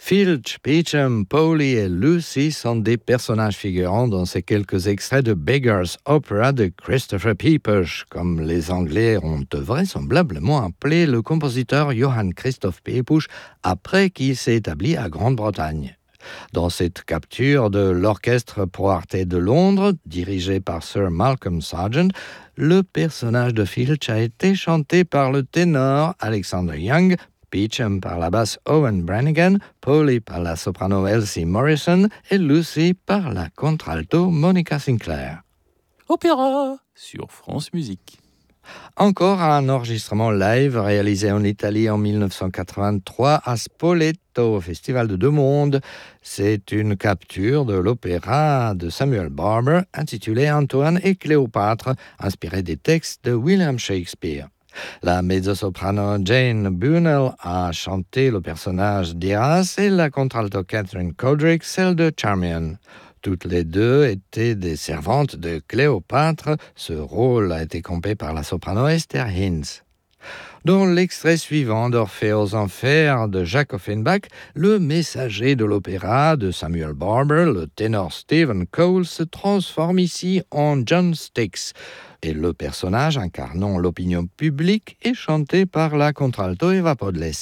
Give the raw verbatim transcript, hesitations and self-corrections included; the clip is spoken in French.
Filch, Peachum, Polly et Lucy sont des personnages figurants dans ces quelques extraits de Beggar's Opera de Christopher Peepush, comme les Anglais ont vraisemblablement appelé le compositeur Johann Christoph Peepush après qu'il s'est établi à Grande-Bretagne. Dans cette capture de l'Orchestre Pro Arte de Londres, dirigé par Sir Malcolm Sargent, le personnage de Filch a été chanté par le ténor Alexander Young, Peachum par la basse Owen Brannigan, Polly par la soprano Elsie Morrison et Lucy par la contralto Monica Sinclair. Opéra sur France Musique. Encore un enregistrement live réalisé en Italie en dix-neuf cent quatre-vingt-trois à Spoleto au Festival de Deux Mondes. C'est une capture de l'opéra de Samuel Barber intitulé Antoine et Cléopâtre, inspiré des textes de William Shakespeare. La mezzo-soprano Jane Bunnell a chanté le personnage d'Iras et la contralto Catherine Kodrick celle de Charmian. Toutes les deux étaient des servantes de Cléopâtre. Ce rôle a été compé par la soprano Esther Hintz. Dans l'extrait suivant d'Orphée aux Enfers de Jacques Offenbach, le messager de l'opéra de Samuel Barber, le ténor Stephen Cole, se transforme ici en John Styx. Et le personnage incarnant l'opinion publique est chanté par la contralto Eva Podles.